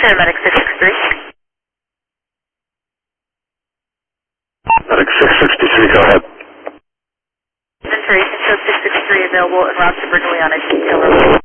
Paramedic 663. Medic 663, go ahead. Information show 663 available en route to Bernoulli on a detail.